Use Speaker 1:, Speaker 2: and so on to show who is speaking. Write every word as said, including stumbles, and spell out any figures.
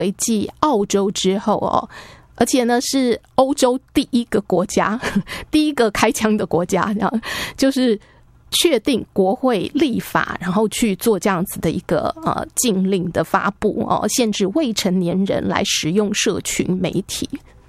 Speaker 1: 继澳洲之后哦，而且呢是欧洲第一个国家，第一个开枪的国家，这样就是确定国会立法，然后去做这样子的一个呃禁令的发布哦，限制未成年人来使用社群媒体。